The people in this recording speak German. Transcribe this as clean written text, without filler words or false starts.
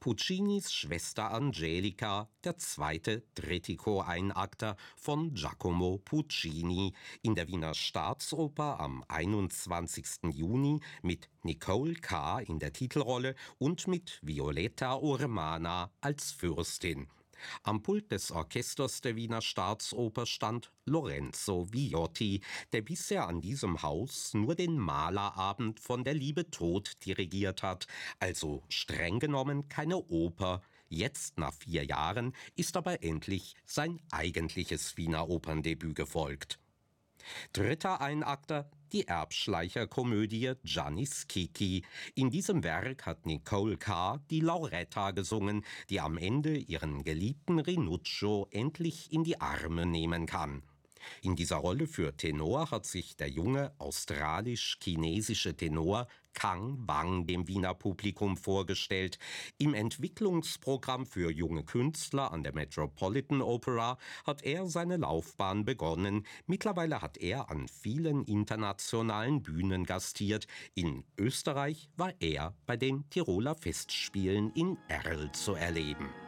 Puccinis Schwester Angelica, der zweite Trittico-Einakter von Giacomo Puccini, in der Wiener Staatsoper am 21. Juni mit Nicole K. in der Titelrolle und mit Violetta Urmana als Fürstin. Am Pult des Orchesters der Wiener Staatsoper stand Lorenzo Viotti, der bisher an diesem Haus nur den Malerabend von der Liebe tot dirigiert hat, also streng genommen keine Oper. Jetzt, nach 4 Jahren, ist aber endlich sein eigentliches Wiener Operndebüt gefolgt. Dritter Einakter, die Erbschleicherkomödie Giannis Kiki. In diesem Werk hat Nicole K. die Lauretta gesungen, die am Ende ihren geliebten Rinuccio endlich in die Arme nehmen kann. In dieser Rolle für Tenor hat sich der junge australisch-chinesische Tenor Kang Wang dem Wiener Publikum vorgestellt. Im Entwicklungsprogramm für junge Künstler an der Metropolitan Opera hat er seine Laufbahn begonnen. Mittlerweile hat er an vielen internationalen Bühnen gastiert. In Österreich war er bei den Tiroler Festspielen in Erl zu erleben.